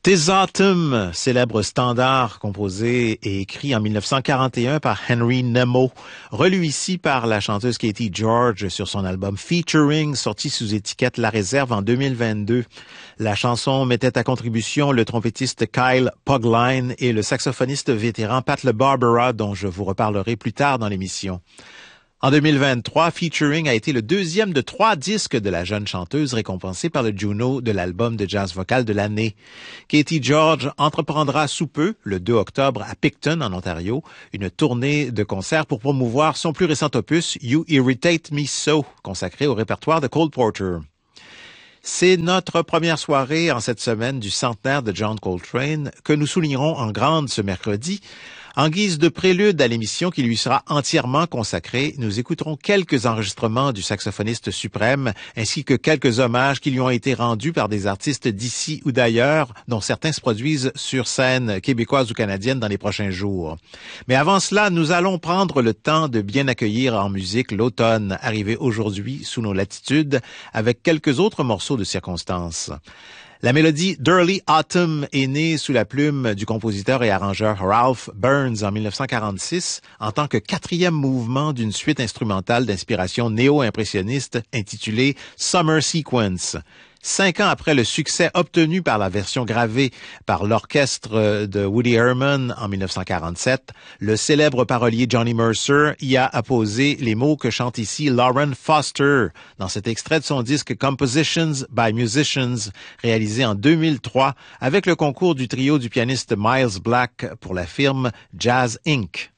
Tis Autumn, célèbre standard composé et écrit en 1941 par Henry Nemo, relu ici par la chanteuse Katie George sur son album Featuring, sorti sous étiquette La Réserve en 2022. La chanson mettait à contribution le trompettiste Kyle Pogline et le saxophoniste vétéran Pat LeBarbera, dont je vous reparlerai plus tard dans l'émission. En 2023, Featuring a été le deuxième de 3 disques de la jeune chanteuse récompensée par le Juno de l'album de jazz vocal de l'année. Katie George entreprendra sous peu, le 2 octobre, à Picton, en Ontario, une tournée de concerts pour promouvoir son plus récent opus, You Irritate Me So, consacré au répertoire de Cole Porter. C'est notre première soirée en cette semaine du centenaire de John Coltrane que nous soulignerons en grande ce mercredi. En guise de prélude à l'émission qui lui sera entièrement consacrée, nous écouterons quelques enregistrements du saxophoniste suprême ainsi que quelques hommages qui lui ont été rendus par des artistes d'ici ou d'ailleurs, dont certains se produisent sur scène québécoise ou canadienne dans les prochains jours. Mais avant cela, nous allons prendre le temps de bien accueillir en musique l'automne arrivé aujourd'hui sous nos latitudes avec quelques autres morceaux de circonstance. La mélodie d'Early Autumn est née sous la plume du compositeur et arrangeur Ralph Burns en 1946 en tant que 4e mouvement d'une suite instrumentale d'inspiration néo-impressionniste intitulée Summer Sequence. 5 ans après le succès obtenu par la version gravée par l'orchestre de Woody Herman en 1947, le célèbre parolier Johnny Mercer y a apposé les mots que chante ici Lauren Foster dans cet extrait de son disque Compositions by Musicians réalisé en 2003 avec le concours du trio du pianiste Miles Black pour la firme Jazz Inc.